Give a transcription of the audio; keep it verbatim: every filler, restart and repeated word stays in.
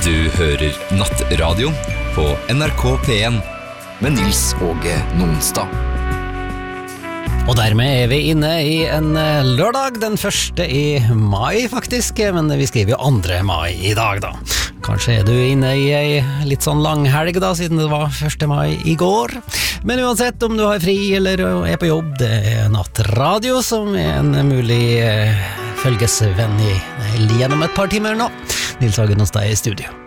Du hører Nattradio på N R K P en med Nils Åge Nonstad. Og dermed er vi inne i en lørdag, den første i mai faktisk, men vi skriver jo andre mai i dag da. Kanskje er du inne i ei litt sånn langhelg da, siden det var første mai i går. Men uansett om du har fri eller er på jobb, det er Nattradio som er en mulig følgesvenn i, gjennom et par timer nå. Nils Åge Nonstad i studio.